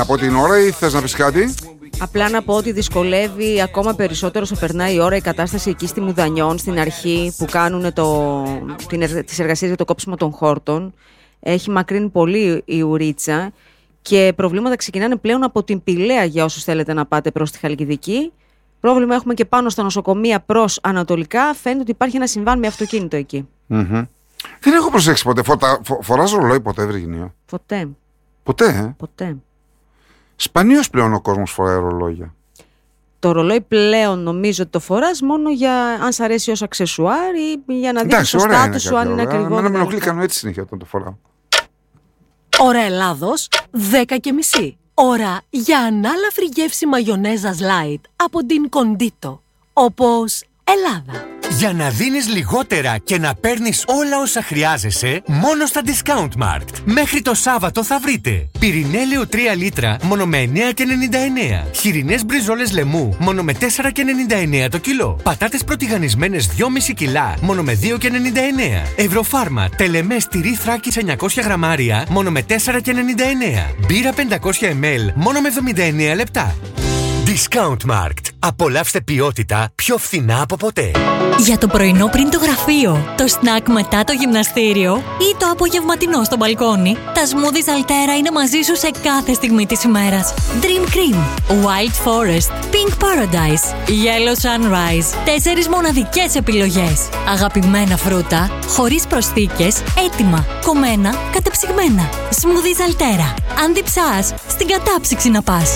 να πω την ώρα ή θες να πεις κάτι? Απλά να πω ότι δυσκολεύει ακόμα περισσότερο όσο περνάει η ώρα η κατάσταση εκεί στη Μουδανιών στην αρχή που κάνουν τις εργασίες για το κόψιμο των χόρτων. Έχει μακρύνει πολύ η ουρίτσα και προβλήματα ξεκινάνε πλέον από την Πηλαία για όσους θέλετε να πάτε προς τη Χαλκιδική. Πρόβλημα έχουμε και πάνω στα νοσοκομεία προς ανατολικά. Φαίνεται ότι υπάρχει ένα συμβάν με αυτοκίνητο εκεί. Mm-hmm. Δεν έχω προσέξει ποτέ. Φοράς ρολόι ποτέ, Βυργινία? Ποτέ. Ποτέ. Σπανίως πλέον ο κόσμος φοράει ρολόγια. Το ρολόι πλέον νομίζω ότι το φοράς μόνο για αν σ' αρέσει ως αξεσουάρ ή για να δείξεις το στάτους σου αν είναι ακριβό. Εμένα με ενοχλεί, κάνω έτσι συνέχεια όταν το φοράω. Ώρα Ελλάδος, 10:30. Ώρα για ανάλαφρη γεύση μαγιονέζας light από την Κοντίτο. Όπως Ελλάδα. Για να δίνεις λιγότερα και να παίρνεις όλα όσα χρειάζεσαι, μόνο στα Discount Markt. Μέχρι το Σάββατο θα βρείτε πυρηνέλαιο 3 λίτρα μόνο με 9,99. Χοιρινές μπριζόλες λεμού μόνο με 4,99 το κιλό. Πατάτες πρωτιγανισμένες 2,5 κιλά μόνο με 2,99. Ευρωφάρμα τελεμές τυρί Θράκης 900 γραμμάρια μόνο με 4,99. Μπύρα 500 ml μόνο με 79 λεπτά. Discount Markt. Απολαύστε ποιότητα πιο φθηνά από ποτέ. Για το πρωινό πριν το γραφείο, το σνακ μετά το γυμναστήριο ή το απογευματινό στο μπαλκόνι, τα smoothies Altera είναι μαζί σου σε κάθε στιγμή της ημέρας. Dream Cream, Wild Forest, Pink Paradise, Yellow Sunrise. 4 μοναδικές επιλογές. Αγαπημένα φρούτα, χωρίς προσθήκες, έτοιμα, κομμένα, κατεψυγμένα. Smoothies Altera. Αν διψάς, στην κατάψυξη να πας.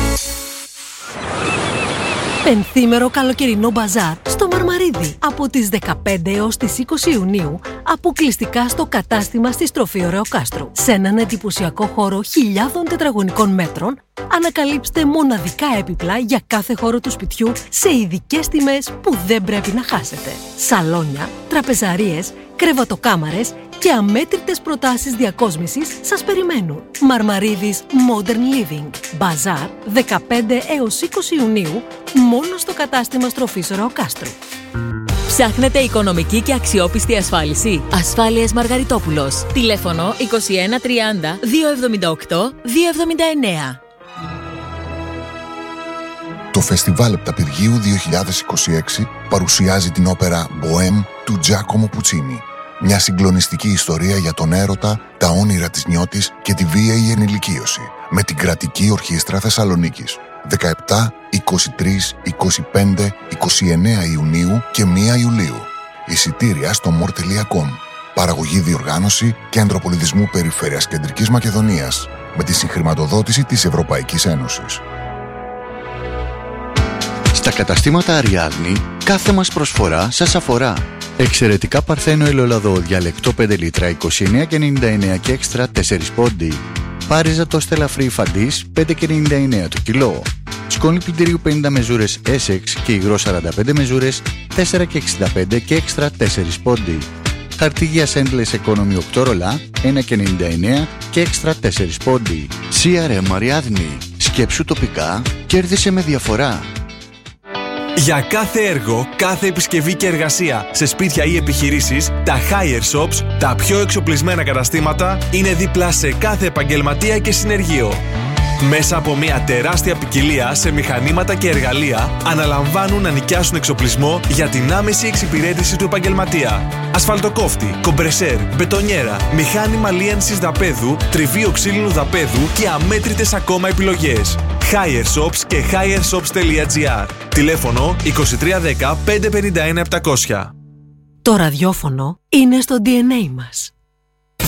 Πενθήμερο καλοκαιρινό μπαζάρ στο Μαρμαρίδι από τις 15 έως τις 20 Ιουνίου, αποκλειστικά στο κατάστημα στη στροφή Ωρεοκάστρου. Σε έναν εντυπωσιακό χώρο χιλιάδων τετραγωνικών μέτρων, ανακαλύψτε μοναδικά έπιπλα για κάθε χώρο του σπιτιού σε ειδικές τιμές που δεν πρέπει να χάσετε. Σαλόνια, τραπεζαρίες, κρεβατοκάμαρες και αμέτρητες προτάσεις διακόσμησης σας περιμένουν. Μαρμαρίδης Modern Living. Μπαζάρ 15 έως 20 Ιουνίου, μόνο στο κατάστημα στροφής Ωρεοκάστρου. Ψάχνετε οικονομική και αξιόπιστη ασφάλιση? Ασφάλειες Μαργαριτόπουλος. Τηλέφωνο 21 30 278 279. Το Φεστιβάλ Επταπηργίου 2026 παρουσιάζει την όπερα «Bohème» του Τζάκομο Πουτσίνι. Μια συγκλονιστική ιστορία για τον έρωτα, τα όνειρα της νιώτης και τη βίαιη ενηλικίωση. Με την Κρατική Ορχήστρα Θεσσαλονίκης. 17, 23, 25, 29 Ιουνίου και 1 Ιουλίου. Εισιτήρια στο more.com. Παραγωγή, διοργάνωση, Κέντρο Πολιτισμού Περιφέρειας Κεντρικής Μακεδονίας. Με τη συγχρηματοδότηση της Ευρωπαϊκής Ένωσης. Στα καταστήματα Αριάδνη, κάθε μας προσφορά σας αφορά. Εξαιρετικά παρθένο ελαιόλαδο διαλεκτό 5 λίτρα 29,99 και έξτρα 4 πόντι. Πάριζα το στελαφρύ φαντής 5,99 το κιλό. Σκόνη πλυντηρίου 50 μεζούρες Essex και υγρό 45 μεζούρες 4,65 και έξτρα 4 πόντι. Χαρτί για Endless Economy 8 ρολά 1,99 και έξτρα 4 πόντι. CRM Αριάδνη. Σκέψου τοπικά, κέρδισε με διαφορά. Για κάθε έργο, κάθε επισκευή και εργασία σε σπίτια ή επιχειρήσεις, τα Hire Shops, τα πιο εξοπλισμένα καταστήματα, είναι δίπλα σε κάθε επαγγελματία και συνεργείο. Μέσα από μια τεράστια ποικιλία σε μηχανήματα και εργαλεία, αναλαμβάνουν να νοικιάσουν εξοπλισμό για την άμεση εξυπηρέτηση του επαγγελματία. Ασφαλτοκόφτη, κομπρεσέρ, μπετονιέρα, μηχάνημα λίανσης δαπέδου, τριβείο ξύλινου δαπέδου και αμέτρητες ακόμα επιλογές. Hire Shops και hireshops.gr. Τηλέφωνο 2310 551 700. Το ραδιόφωνο είναι στο DNA μας.